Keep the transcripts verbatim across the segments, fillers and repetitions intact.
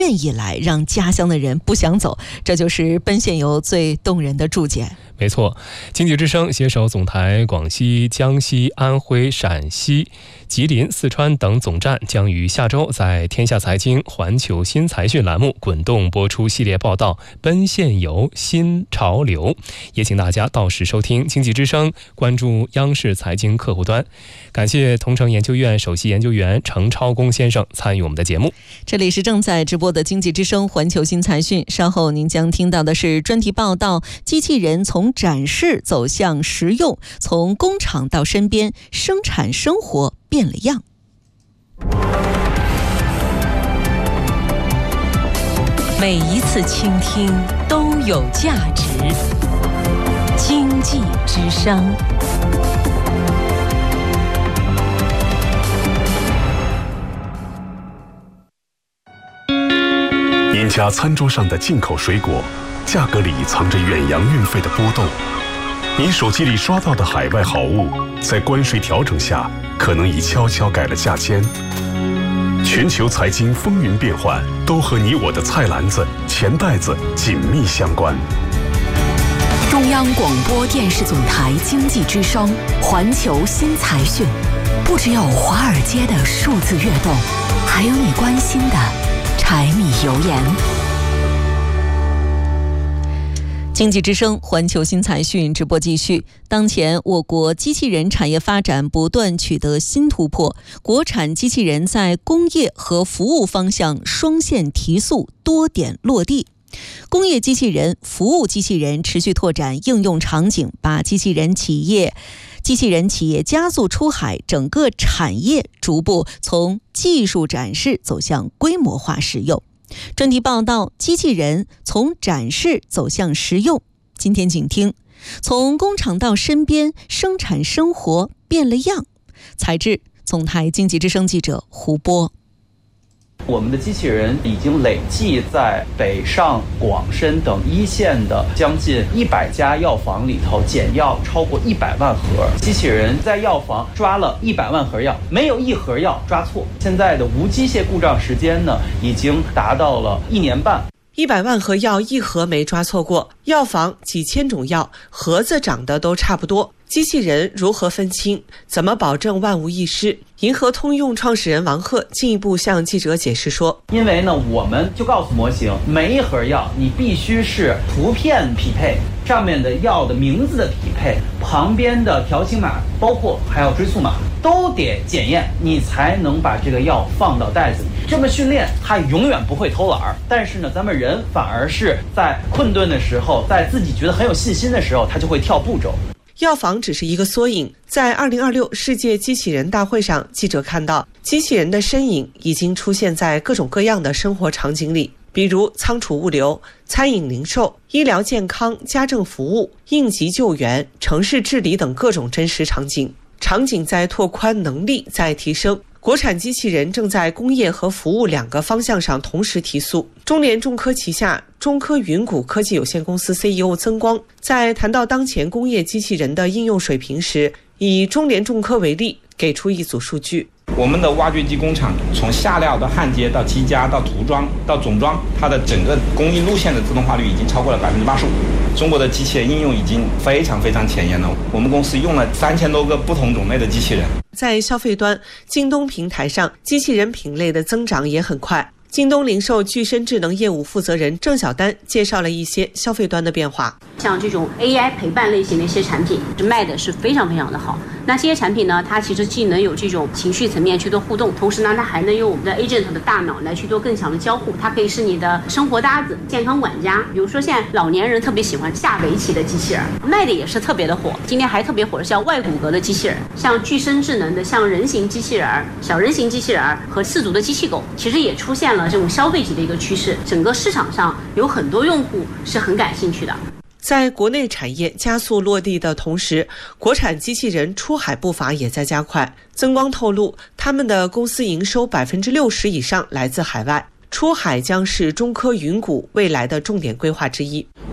愿意来，让家乡的人不想走，这就是奔现游最动人的注解。 没错，经济之声携手总台广西、江西、安徽、陕西、吉林、四川等总站，将于下周在天下财经环球新财讯栏目滚动播出系列报道《奔现游新潮流》，也请大家到时收听经济之声，关注央视财经客户端。感谢同城研究院首席研究员程超公先生参与我们的节目。 这里是正在直播的经济之声环球新财讯，稍后您将听到的是专题报道：机器人从展示走向实用，从工厂到身边，生产生活变了样。 每一次倾听都有价值。经济之声。 您家餐桌上的进口水果，价格里藏着远洋运费的波动；您手机里刷到的海外好物，在关税调整下，可能已悄悄改了价签。全球财经风云变幻，都和你我的菜篮子、钱袋子紧密相关。 中央广播电视总台经济之声环球新财讯，不只有华尔街的数字跃动，还有你关心的柴米油盐。 经济之声环球新财讯直播继续。当前我国机器人产业发展不断取得新突破，国产机器人在工业和服务方向双线提速，多点落地。工业机器人、服务机器人持续拓展应用场景，把机器人企业机器人企业加速出海，整个产业逐步从技术展示走向规模化使用。专题报道：机器人从展示走向实用。今天请听：从工厂到身边，生产生活变了样。采制总台经济之声记者胡波。 我们的机器人已经累计在北上广深等一线的将近一百家药房里头检药超过一百万盒，机器人在药房抓了一百万盒药，没有一盒药抓错。现在的无机械故障时间呢，已经达到了一年半。 一百万盒药一盒没抓错过，药房几千种药，盒子长得都差不多。机器人如何分清？怎么保证万无一失？银河通用创始人王鹤进一步向记者解释说： 因为呢，我们就告诉模型，每一盒药你必须是图片匹配，上面的药的名字的匹配，旁边的条形码，包括还有追溯码，都得检验，你才能把这个药放到袋子里。这么训练，它永远不会偷懒儿。但是呢，咱们人反而是在困顿的时候，在自己觉得很有信心的时候，他就会跳步骤。 药房只是一个缩影，在二零二六世界机器人大会上，记者看到机器人的身影已经出现在各种各样的生活场景里，比如仓储物流、餐饮零售、医疗健康、家政服务、应急救援、城市治理等各种真实场景。场景在拓宽，能力在提升。国产机器人正在工业和服务两个方向上同时提速。中联重科旗下中科云谷科技有限公司 C E O 曾光在谈到当前工业机器人的应用水平时，以中联重科为例，给出一组数据。 我们的挖掘机工厂从下料到焊接到机加到涂装到总装，它的整个工艺路线的自动化率已经超过了百分之八十五。中国的机器人应用已经非常非常前沿了。我们公司用了三千多个不同种类的机器人。 在消费端，京东平台上机器人品类的增长也很快。京东零售具身智能业务负责人郑小丹介绍了一些消费端的变化。 像这种 A I 陪伴类型的一些产品卖的是非常非常的好。那这些产品呢，它其实既能有这种情绪层面去做互动，同时呢，它还能用我们的 agent 的大脑来去做更强的交互。它可以是你的生活搭子、健康管家。比如说现在老年人特别喜欢下围棋的机器人，卖的也是特别的火。今天还特别火的像外骨骼的机器人，像具身智能的像人形机器人、小人形机器人和四足的机器狗，其实也出现了这种消费级的一个趋势。整个市场上有很多用户是很感兴趣的。 在国内产业加速落地的同时，国产机器人出海步伐也在加快。曾光透露，他们的公司营收百分之六十以上来自海外，出海将是中科云谷未来的重点规划之一。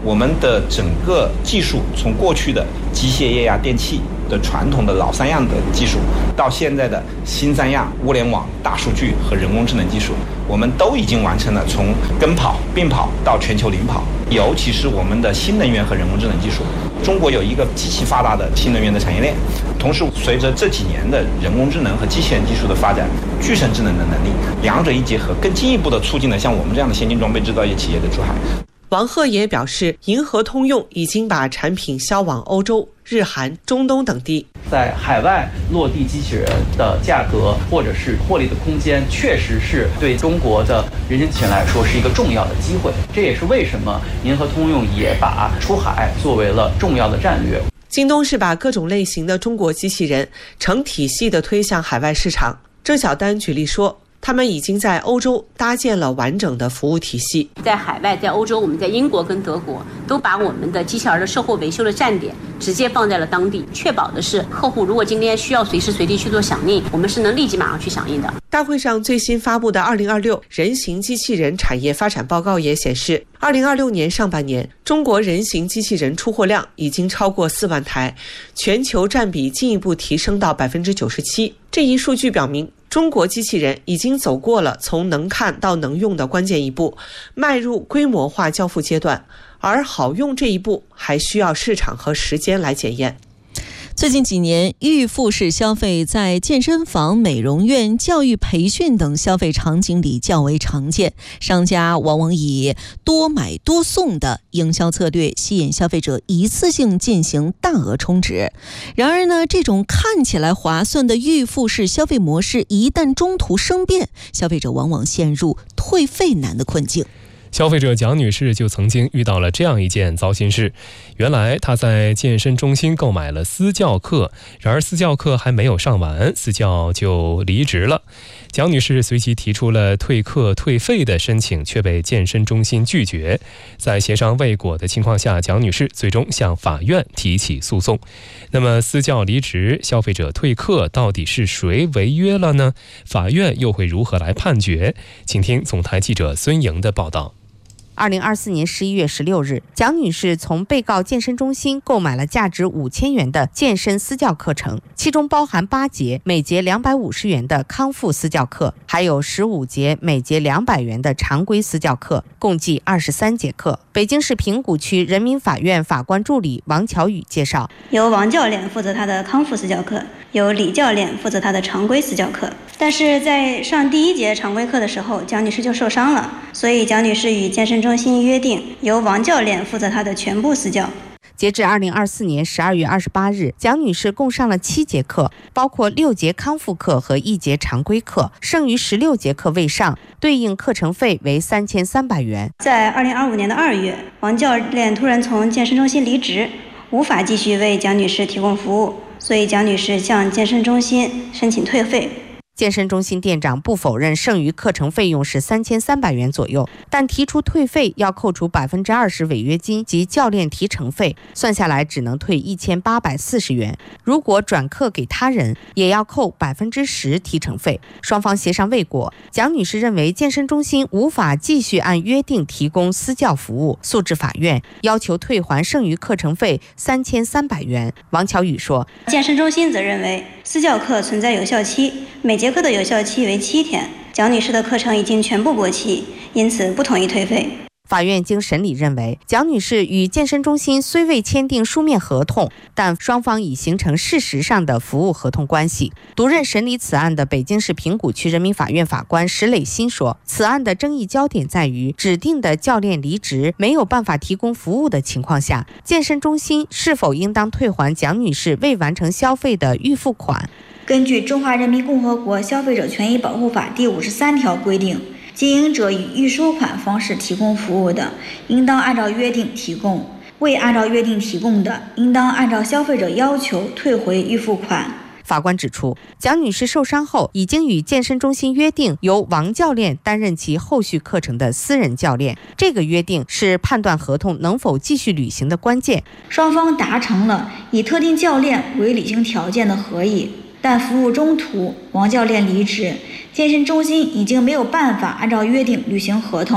我们的整个技术从过去的机械、液压、电气的传统的老三样的技术，到现在的新三样物联网、大数据和人工智能技术，我们都已经完成了从跟跑、并跑到全球领跑。尤其是我们的新能源和人工智能技术，中国有一个极其发达的新能源的产业链。同时，随着这几年的人工智能和机器人技术的发展，具身智能的能力，两者一结合，更进一步的促进了像我们这样的先进装备制造业企业的出海。 王鹤也表示，银河通用已经把产品销往欧洲、日韩、中东等地。 在海外落地机器人的价格或者是获利的空间，确实是对中国的人形机器人来说是一个重要的机会。这也是为什么银河通用也把出海作为了重要的战略。 京东是把各种类型的中国机器人成体系的推向海外市场。郑晓丹举例说，他们已经在欧洲搭建了完整的服务体系。 在海外，在欧洲，我们在英国跟德国都把我们的机器人的售后维修的站点直接放在了当地，确保的是客户如果今天需要随时随地去做响应，我们是能立即马上去响应的。 大会上最新发布的二零二六人形机器人产业发展报告也显示，二零二六年上半年，中国人形机器人出货量已经超过四万台，全球占比进一步提升到百分之九十七。这一数据表明，中国机器人已经走过了从能看到能用的关键一步，迈入规模化交付阶段，而好用这一步还需要市场和时间来检验。 最近几年，预付式消费在健身房、美容院、教育培训等消费场景里较为常见，商家往往以多买多送的营销策略吸引消费者一次性进行大额充值。然而呢，这种看起来划算的预付式消费模式一旦中途生变，消费者往往陷入退费难的困境。 消费者蒋女士就曾经遇到了这样一件糟心事。原来她在健身中心购买了私教课，然而私教课还没有上完，私教就离职了。蒋女士随即提出了退课退费的申请，却被健身中心拒绝。在协商未果的情况下，蒋女士最终向法院提起诉讼。那么私教离职，消费者退课，到底是谁违约了呢？法院又会如何来判决？请听总台记者孙莹的报道。 二零二四年十一月十六日，蒋女士从被告健身中心购买了价值五千元的健身私教课程，其中包含八节每节两百五十元的康复私教课，还有十五节每节两百元的常规私教课，共计二十三节课。北京市平谷区人民法院法官助理王巧宇介绍， 由王教练负责他的康复私教课，由李教练负责他的常规私教课。但是在上第一节常规课的时候，蒋女士就受伤了，所以蒋女士与健身中心约定，由王教练负责她的全部私教。 截至二零二四年十二月二十八日，蒋女士共上了七节课，包括六节康复课和一节常规课，剩余十六节课未上，对应课程费为三千三百元。 在二零二五年的二月，王教练突然从健身中心离职，无法继续为蒋女士提供服务，所以蒋女士向健身中心申请退费。 健身中心店长不否认剩余课程费用是三千三百元左右，但提出退费要扣除百分之二十违约金及教练提成费，算下来只能退一千八百四十元。如果转课给他人，也要扣百分之十提成费。双方协商未果，蒋女士认为健身中心无法继续按约定提供私教服务，诉至法院，要求退还剩余课程费三千三百元。王巧宇说， 健身中心则认为私教课存在有效期，每节课的有效期为七天，蒋女士的课程已经全部过期，因此不同意退费。 法院经审理认为，蒋女士与健身中心虽未签订书面合同，但双方已形成事实上的服务合同关系。独任审理此案的北京市平谷区人民法院法官石磊新说，此案的争议焦点在于指定的教练离职，没有办法提供服务的情况下，健身中心是否应当退还蒋女士未完成消费的预付款。 根据《中华人民共和国消费者权益保护法》第五十三条规定，经营者以预收款方式提供服务的，应当按照约定提供；未按照约定提供的，应当按照消费者要求退回预付款。 法官指出，蒋女士受伤后已经与健身中心约定由王教练担任其后续课程的私人教练，这个约定是判断合同能否继续履行的关键。 双方达成了以特定教练为履行条件的合议，但服务中途王教练离职，健身中心已经没有办法按照约定履行合同。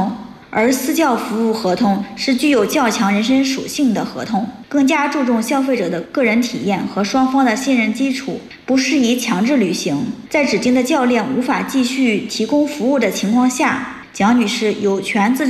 而私教服务合同是具有较强人身属性的合同，更加注重消费者的个人体验和双方的信任基础，不适宜强制履行。在指定的教练无法继续提供服务的情况下，蒋女士有权自